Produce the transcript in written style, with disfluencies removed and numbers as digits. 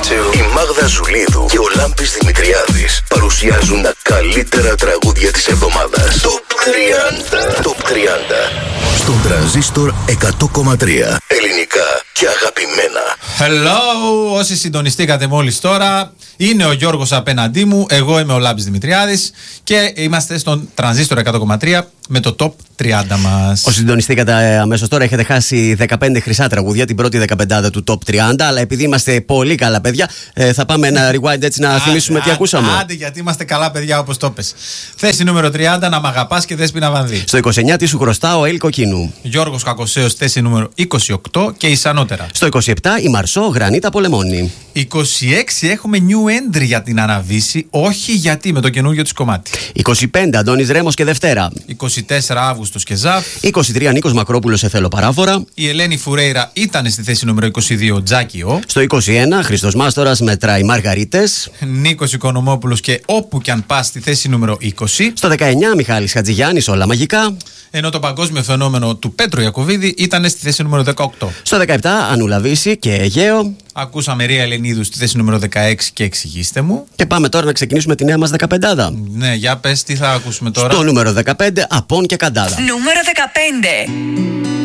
Η Μάγδα Ζουλίδου και ο Λάμπης Δημητριάδης παρουσιάζουν τα καλύτερα τραγούδια της εβδομάδας. Top 30. Στον Τρανζίστορ 100,3. Ελληνικά και αγαπημένα. Hello, όσοι συντονιστήκατε μόλις τώρα, είναι ο Γιώργος απέναντί μου, εγώ είμαι ο Λάμπης Δημητριάδης και είμαστε στον Τρανζίστορ 100,3 με το Top 30 μας. Όσοι συντονιστήκατε αμέσως τώρα, έχετε χάσει 15 χρυσά τραγούδια, την πρώτη 15 του Top 30. Αλλά επειδή είμαστε πολύ καλά παιδιά, θα πάμε ένα rewind έτσι να θυμίσουμε τι ακούσαμε. Άντε, γιατί είμαστε καλά παιδιά, όπως το πες. Θέση νούμερο 30, Να Μ' Αγαπάς και Δέσποινα Βανδύ. Στο 29, Τι Σου Χρωστάω, Ελ Κοκκίνου. Γιώργος Κακοσέος, θέση νούμερο 28 και Ισανότερα. Στο 27, Η Μαρσό, Γρανίτα Πολεμώνη. 26 έχουμε new entry για την Αναβίση, όχι γιατί με το καινούργιο της κομμάτι. 25, Αντώνης Ρέμος και Δευτέρα. 24 Αύγουστος και Ζαφ. 23, Νίκος Μακρόπουλος, Σε Θέλω Παράφορα. Η Ελένη Φουρέιρα ήταν στη θέση νούμερο 22, Τζάκιο. Στο 21, Χριστός Μάστορας, Μετράει Μαργαρίτες. Νίκος Οικονομόπουλος και Όπου κι αν πας στη θέση νούμερο 20. Στο 19, Μιχάλης Χατζηγιάννης, Όλα Μαγικά. Ενώ το παγκόσμιο φαινόμενο του Πέτρου Ιακωβίδη ήταν στη θέση νούμερο 18. Στο 17, Ανουλαβίση και Αιγαίο. Ακούσαμε Ρία Ελενίδου στη θέση νούμερο 16 και Εξηγήστε μου. Και πάμε τώρα να ξεκινήσουμε τη νέα μας 15. Ναι, για πες τι θα ακούσουμε τώρα. Στο νούμερο 15, Απών και Καντάδα. Νούμερο 15.